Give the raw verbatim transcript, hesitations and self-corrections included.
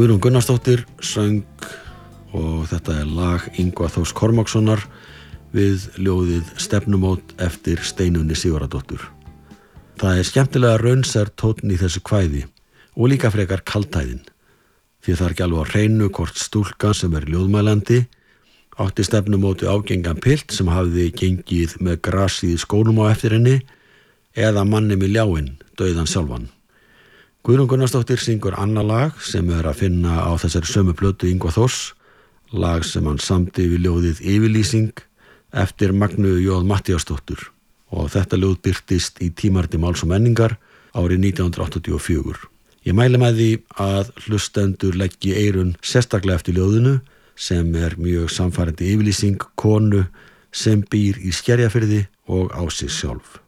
Guðrún Gunnarsdóttir söng og þetta er lag Ingva Þórs Kormákssonar við ljóðið Stefnumót eftir Steinunni Sigurðardóttur. Það er skemmtilega raunsær tónn í þessu kvæði og líka frekar kaltæðin, því það er ekki alveg á hreinu hvort stúlka sem er ljóðmælandi átti stefnumóti ágengan pilt sem hafði gengið með grasið í skónum á eftir henni eða manni með ljáinn, dauðan sjálfan. Guðrún Gunnarsdóttir syngur annað lag sem er að finna á þessari sömu plötu Ingva Þórs, lag sem hann samdi við ljóðið Yfirlýsing eftir Magneu J. Matthíasdóttur og þetta ljóð birtist í Tímariti Máls og menningar árið nítján hundruð áttatíu og fjögur. Ég mæli með því að hlustendur leggi eyrun sérstaklega eftir ljóðinu sem er mjög samfærandi yfirlýsing konu sem býr í Skerjafirði og á sig sjálf.